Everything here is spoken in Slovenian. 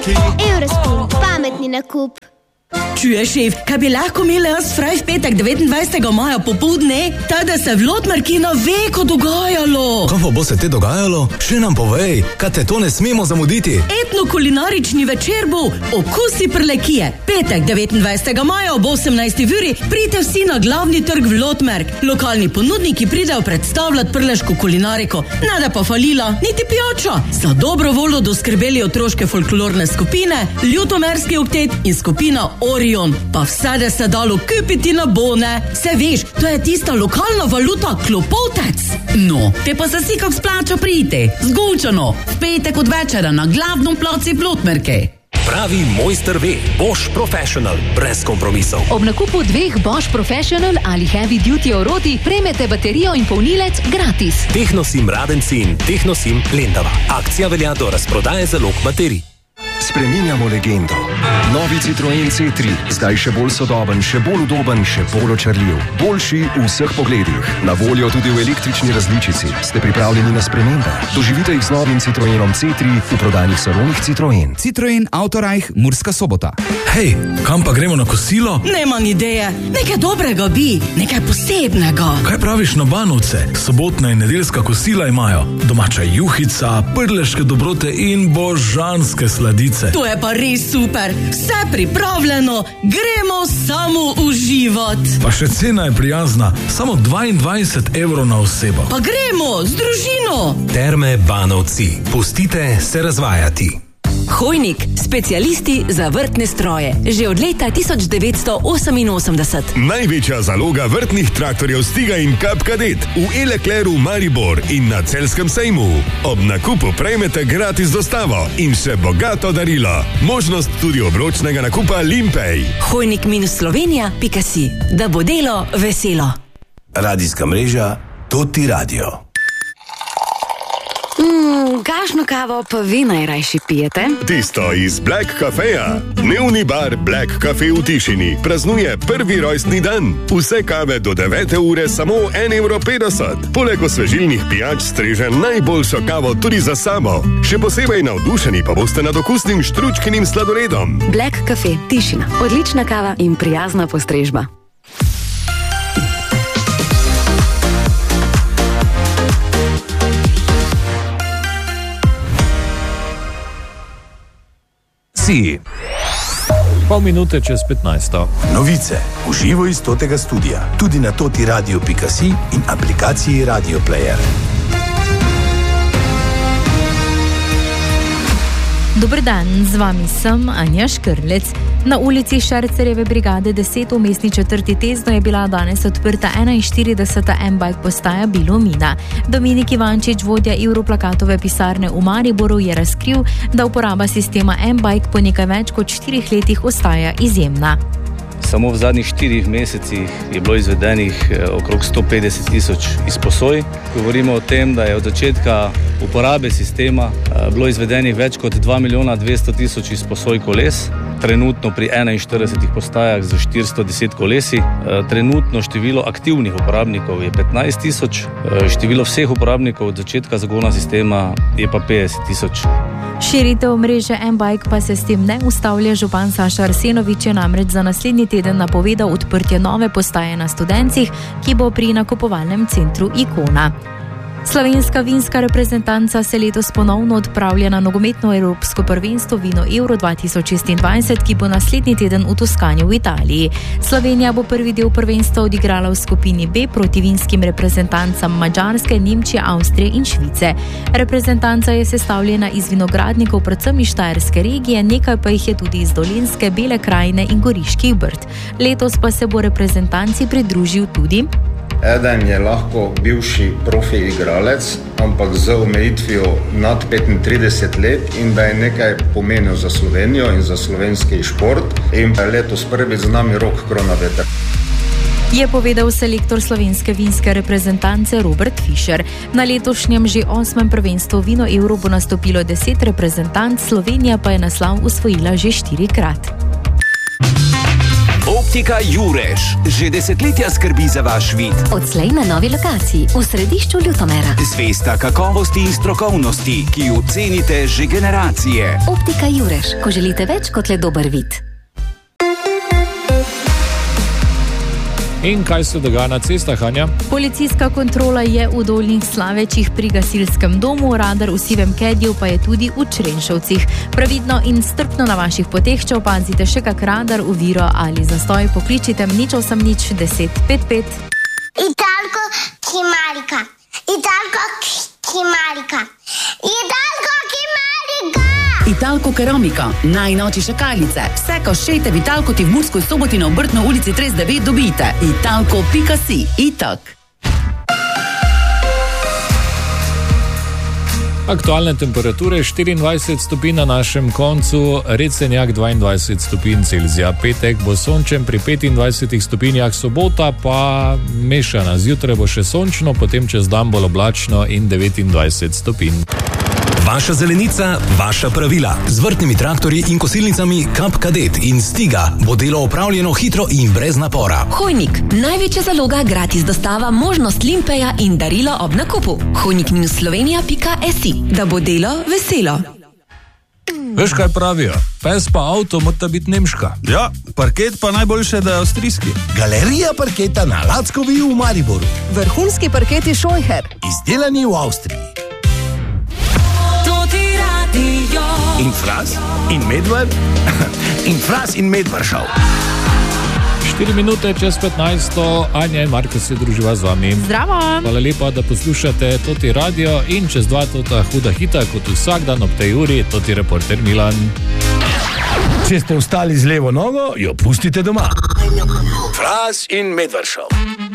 Eurospin, pametni nakup. Čuješ, šef, kaj bi lahko imeli jaz fraj v petek 29. maja popoldne, tada se v Lotmarkino veko dogajalo. Kaj pa bo se te dogajalo? Še nam povej, kaj te to ne smemo zamuditi. Etno-kulinarični večer bo Okusi Prlekije. Petek 29. maja ob 18. uri pridite vsi na glavni trg v Lotmark. Lokalni ponudniki pridejo predstavljati prleško kulinariko. Nada pa falila, niti pijača. Za dobro voljo doskrbeli otroške folklorne skupine, Ljutomerski oktet in skupina Orion, pa vse, da se dalo kupiti na bone. Se veš, to je tista lokalna valuta klopotec. No, te pa se si kak splača priti. Zgučano, v petek od večera na glavnom placi v Lotmarke. Pravi mojster ve, Bosch Professional, brez kompromisov. Ob nakupu 2 Bosch Professional ali Heavy Duty orodij prejmete baterijo in polnilec gratis. Technosim Radenci in Technosim Lendava. Akcija velja do razprodaje zalog baterij. Spreminjamo legendo. Novi Citroen C3, zdaj še bolj sodoben, še bolj udoben, še bolj očarljiv. Boljši v vseh pogledih. Na voljo tudi v električni različici. Ste pripravljeni na spremembe? Doživite jih z novim Citroenom C3 v prodajnih salonih Citroen. Citroen Autorajh, Murska Sobota. Hej, kam pa gremo na kosilo? Nemam ideje, nekaj dobrega bi, nekaj posebnega. Kaj praviš na Banovce? Sobotna in nedeljska kosila imajo. Domača juhica, prleške dobrote in božanske sladice. To je pa res super, vse pripravljeno, gremo samo uživati. Pa še cena je prijazna, samo 22 € na osebo. Pa gremo z družino. Terme Banovci, pustite se razvajati. Hojnik, specialisti za vrtne stroje. Že od leta 1988. Največja zaloga vrtnih traktorjev Stiga in Kap Kadet v Elekleru Maribor in na Celjskem sejmu. Ob nakupu prejmete gratis dostavo in še bogato darilo. Možnost tudi obročnega nakupa Limpej. Hojnik-slovenija.si, da bo delo veselo. Radijska mreža Toti Radio. Kakšno kavo pa vi najrajši pijete? Tisto iz Black Cafeja. Dnevni bar Black Cafe v Tišini praznuje prvi rojstni dan. Vse kave do 9. ure samo 1,50 €. Poleg osvežilnih pijač streže najboljšo kavo tudi za samo. Še posebej navdušeni pa boste nad okusnim štručkinim sladoledom. Black Cafe, Tišina. Odlična kava in prijazna postrežba. Pol minute čez 15. Novice v živo iz Totega studia, tudi na totiradio.si in aplikaciji Radio Player. Dober dan, z vami sem Anja Škrlec. Na ulici Šercerjeve brigade 10 v mestni četrti Tezno je bila danes odprta 41. M-Bike postaja Bilomina. Dominik Ivančič, vodja Europlakatove pisarne v Mariboru, je razkril, da uporaba sistema M-Bike po nekaj več kot 4 letih ostaja izjemna. Samo v zadnjih 4 mesecih je bilo izvedenih okrog 150 000 izposoj. Govorimo o tem, da je od začetka uporabe sistema bilo izvedenih več kot 2 200 000 izposoj koles. Trenutno pri 41 postajah z 410 kolesi. Trenutno število aktivnih uporabnikov je 15 000, število vseh uporabnikov od začetka zagona sistema je pa 50 000. Širitev mreže M-Bike pa se s tem ne ustavlja. Župan Saša Arsenović je namreč za naslednji teden napovedal odprtje nove postaje na Studencih, ki bo pri nakupovalnem centru Ikona. Slovenska vinska reprezentanca se letos ponovno odpravlja na nogometno evropsko prvenstvo Vino Euro 2026, ki bo naslednji teden v Toskani v Italiji. Slovenija bo prvi del prvenstva odigrala v skupini B proti vinskim reprezentancam Madžarske, Nemčije, Avstrije in Švice. Reprezentanca je sestavljena iz vinogradnikov predvsem iz Štajerske regije, nekaj pa jih je tudi iz Dolenjske, Bele krajine in Goriških Brd. Letos pa se bo reprezentanci pridružil tudi Eden je lahko bivši profi igralec, ampak z omejitvijo nad 35 let in da je nekaj pomenil za Slovenijo in za slovenski šport. In letos prvič z nami Rok Kronaveter. Je povedal selektor slovenske vinske reprezentance Robert Fischer. Na letošnjem že 8. prvenstvu Vino Euro bo nastopilo 10 reprezentanc, Slovenija pa je naslov osvojila že 4-krat. Optika Jurež že desetletja skrbi za vaš vid. Odslej na novi lokaciji v središču Ljutomera. Zvesta kakovosti in strokovnosti, ki jo cenite že generacije. Optika Jurež, ko želite več kot le dober vid. In kaj se dogaja na cestah, Anja? Policijska kontrola je v Dolnjih Slavečih pri gasilskem domu, radar v Sivem Kedju pa je tudi v Črenšovcih. Pravidno in strpno na vaših poteh, če opazite še kak radar, oviro ali zastoj, pokličite 080 1055. Italko Kimarika. Italko Kimarika. Italko Kimarika. Italko Keramika, najnovejše šakalice. Vse košete v Italko ti v Murskoj Soboti na Obrtno ulici 39 dobite. Italko.si. Itak. Aktualne temperature 24 stopinj na našem koncu, Recenjak 22 stopinj Celzija. Petek bo sončen pri 25 stopinjah, sobota pa mešana. Zjutraj bo še sončno, potem čez dan bolj oblačno in 29 stopinj. Vaša zelenica, vaša pravila. Z vrtnimi traktorji in kosilnicami Kap Kadet in Stiga bo delo opravljeno hitro in brez napora. Hojnik, največja zaloga, gratis dostava, možnost limpeja in darilo ob nakupu. Hojnik-slovenija.si, da bo delo veselo. Veš, kaj pravijo? Pes pa avto mora biti nemška. Ja, parket pa najboljše, da je avstrijski. Galerija parketa na Lackovi v Mariboru. Vrhunski parketi Scheucher. Izdelani v Avstriji. In Fras, in Medvard, in Fras in Medvard šel. 4 minute čez 15, Anja in Marko se druživa z vami. Zdravo! Hvala lepa, da poslušate Toti radio in čez 2 Tota huda hita, kot vsak dan ob tej uri, Toti reporter Milan. Če ste vstali z levo nogo, jo pustite doma. Fras in Medvard šel.